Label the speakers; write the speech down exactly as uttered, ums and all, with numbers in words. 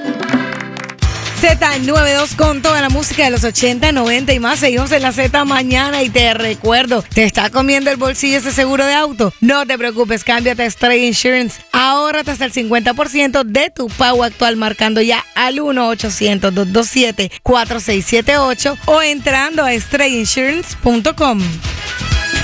Speaker 1: Z noventa y dos con toda la música de los ochenta, noventa y más. Seguimos en la Z mañana y te recuerdo, ¿te está comiendo el bolsillo ese seguro de auto? No te preocupes, cámbiate a Stray Insurance. Ahórrate hasta el cincuenta por ciento de tu pago actual marcando ya al uno ochocientos, dos dos siete, cuatro seis siete ocho o entrando a stray insurance punto com.